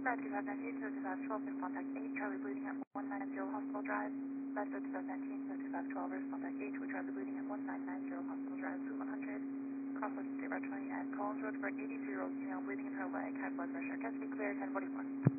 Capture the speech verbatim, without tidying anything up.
Brad two five one nine, zero two five one two, please contact eight, Charlie bleeding at one nine nine zero Hospital Drive. Brad two five one nine, zero two five one two, please contact eight, Charlie bleeding at one nine nine zero Hospital Drive, Suite one hundred. Crosswalk State Route twenty at Collins Road for an eighty-two-year-old female bleeding in her leg, high blood pressure. Can be clear, ten forty-one.